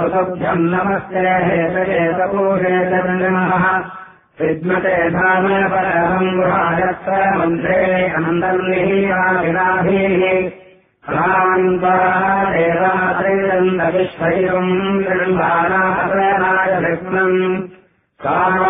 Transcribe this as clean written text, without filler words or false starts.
तुभ्यम् नमस्ते हेतपूषेतर्णमः विद्मते धाम परहम् गृहायत्र मन्त्रे अनन्दर्निहीराभिराभिः देवात्रैरन्दविश्वैरम् निर्वाणाय विष्णम्